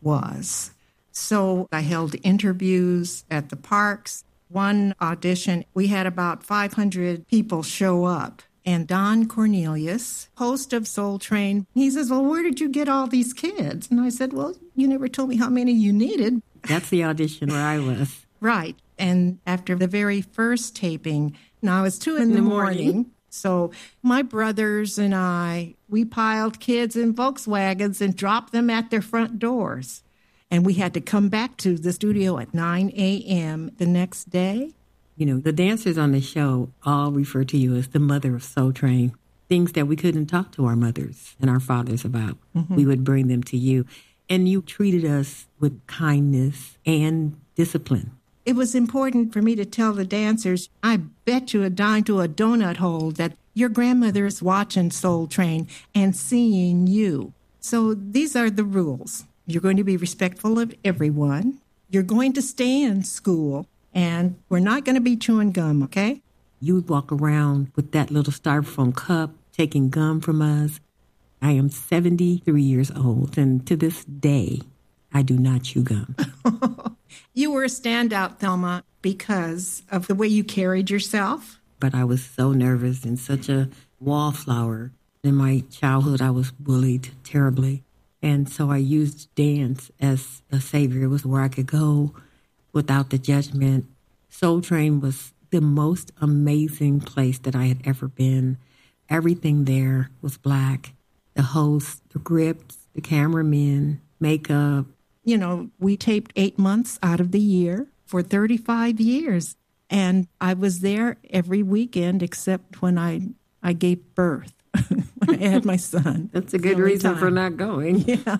was. So I held interviews at the parks. One audition, we had about 500 people show up. And Don Cornelius, host of Soul Train, he says, well, where did you get all these kids? And I said, well, you never told me how many you needed. That's the audition where I was. Right. And after the very first taping, now it was 2 in the morning. So my brothers and I, we piled kids in Volkswagens and dropped them at their front doors. And we had to come back to the studio at 9 a.m. the next day. You know, the dancers on the show all refer to you as the mother of Soul Train. Things that we couldn't talk to our mothers and our fathers about, we would bring them to you. And you treated us with kindness and discipline. It was important for me to tell the dancers, I bet you a dime to a donut hole that your grandmother is watching Soul Train and seeing you. So these are the rules. You're going to be respectful of everyone. You're going to stay in school. And we're not going to be chewing gum, okay? You would walk around with that little styrofoam cup, taking gum from us. I am 73 years old, and to this day, I do not chew gum. You were a standout, Thelma, because of the way you carried yourself. But I was so nervous and such a wallflower. In my childhood, I was bullied terribly. And so I used dance as a savior. It was where I could go without the judgment. Soul Train was the most amazing place that I had ever been. Everything there was Black. The host, the grips, the cameramen, makeup. You know, we taped 8 months out of the year for 35 years. And I was there every weekend except when I gave birth. I had my son. That's a good reason for not going. Yeah.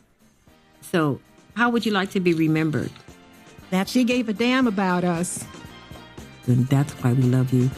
So how would you like to be remembered? That she gave a damn about us. And that's why we love you.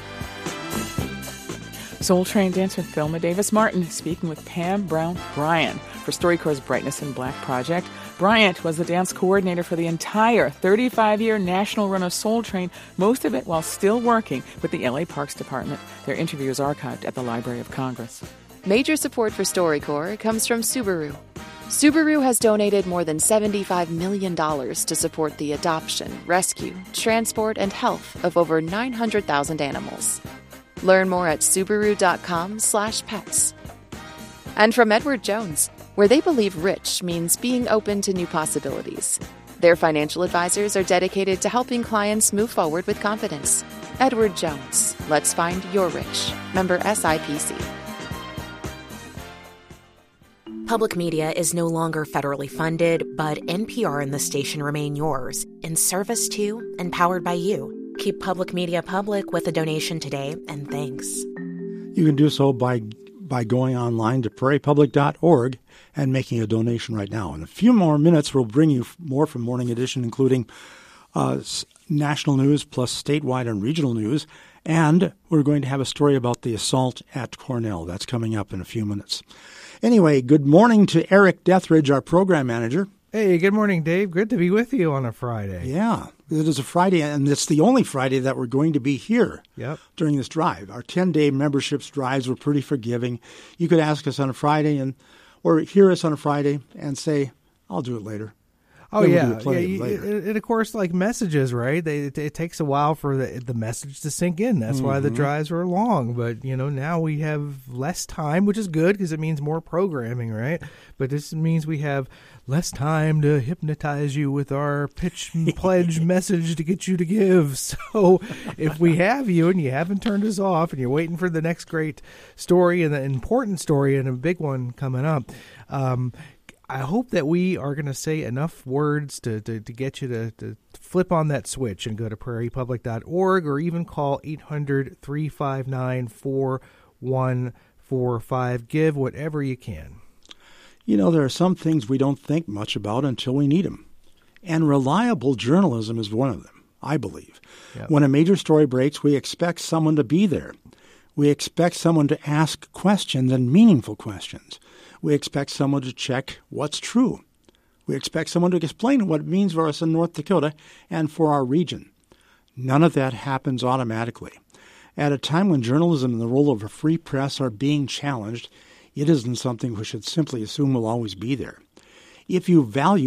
Soul Train dancer Thelma Davis Martin speaking with Pam Brown Bryant for StoryCorps' Brightness in Black project. Bryant was the dance coordinator for the entire 35-year national run of Soul Train, most of it while still working with the LA Parks Department. Their interview is archived at the Library of Congress. Major support for StoryCorps comes from Subaru. Subaru has donated more than $75 million to support the adoption, rescue, transport, and health of over 900,000 animals. Learn more at Subaru.com/pets. And from Edward Jones, where they believe rich means being open to new possibilities. Their financial advisors are dedicated to helping clients move forward with confidence. Edward Jones, let's find your rich. Member SIPC. Public media is no longer federally funded, but NPR and the station remain yours, in service to and powered by you. Keep public media public with a donation today, and thanks. You can do so by going online to prairiepublic.org and making a donation right now. In a few more minutes, we'll bring you more from Morning Edition, including national news plus statewide and regional news. And we're going to have a story about the assault at Cornell. That's coming up in a few minutes. Anyway, good morning to Eric Dethridge, our program manager. Hey, good morning, Dave. Good to be with you on a Friday. Yeah, it is a Friday, and it's the only Friday that we're going to be here during this drive. Our 10-day memberships drives were pretty forgiving. You could ask us on a Friday or hear us on a Friday and say, I'll do it later. Oh, yeah. And of course, like messages, right? It takes a while for the message to sink in. That's why the drives are long. But, now we have less time, which is good because it means more programming, right? But this means we have less time to hypnotize you with our pitch and pledge message to get you to give. So if we have you and you haven't turned us off and you're waiting for the next great story and the important story and a big one coming up, I hope that we are going to say enough words to get you to flip on that switch and go to prairiepublic.org or even call 800-359-4145. Give whatever you can. There are some things we don't think much about until we need them. And reliable journalism is one of them, I believe. Yep. When a major story breaks, we expect someone to be there. We expect someone to ask questions and meaningful questions. We expect someone to check what's true. We expect someone to explain what it means for us in North Dakota and for our region. None of that happens automatically. At a time when journalism and the role of a free press are being challenged, it isn't something we should simply assume will always be there. If you value